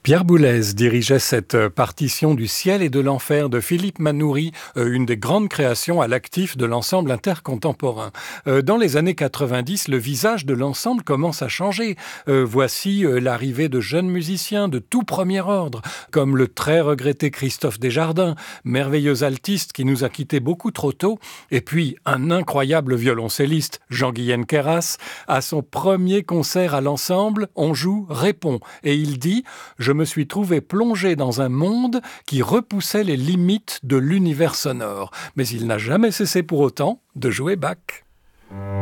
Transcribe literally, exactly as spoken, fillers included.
Pierre Boulez dirigeait cette partition du ciel et de l'enfer de Philippe Manoury, une des grandes créations à l'actif de l'ensemble intercontemporain. Dans les années quatre-vingt-dix, le visage de l'ensemble commence à changer. Voici l'arrivée de jeunes musiciens de tout premier ordre, comme le très regretté Christophe Desjardins, merveilleux altiste qui nous a quittés beaucoup trop tôt, et puis un incroyable violoncelliste, Jean-Guyen Queyras, à son premier concert à l'ensemble, on joue Répond, et il dit « Je me suis trouvé plongé dans un monde qui repoussait les limites de l'univers sonore. » Mais il n'a jamais cessé pour autant de jouer Bach.